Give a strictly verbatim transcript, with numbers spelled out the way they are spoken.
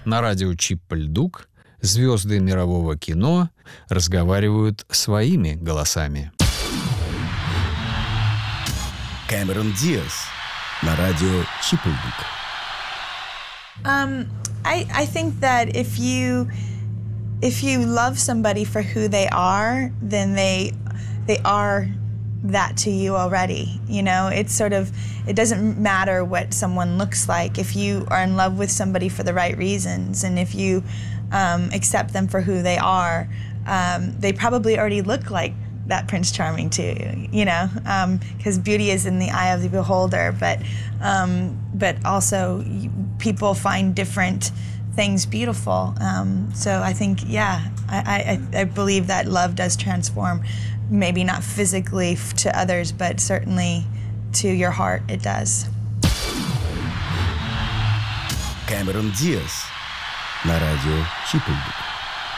На радио Чип-Льдук звезды мирового кино разговаривают своими голосами. Кэмерон Диаз на радио Чип-Льдук. Um, I, I think that if you if you love somebody for who they are, then they they are that to you already. You know, it's sort of, it doesn't matter what someone looks like if you are in love with somebody for the right reasons, and if you um, accept them for who they are, um, they probably already look like that Prince Charming too, you know, because um, beauty is in the eye of the beholder, but um, but also people find different things beautiful. Um, so I think, yeah, I, I, I believe that love does transform, maybe not physically to others, but certainly to your heart it does. Кэмерон Диаз на радио Чип-Льдук.